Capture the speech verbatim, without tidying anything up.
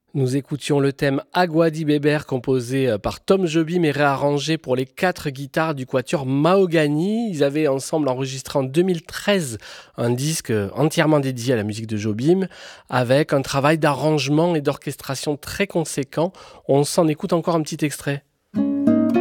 Nous écoutions le thème Agua di Beber composé euh, par Tom Jobim et réarrangé pour les quatre guitares du quatuor Mahogany. Ils avaient ensemble enregistré en deux mille treize un disque euh, entièrement dédié à la musique de Jobim avec un travail d'arrangement et d'orchestration très conséquent. On s'en écoute encore un petit extrait.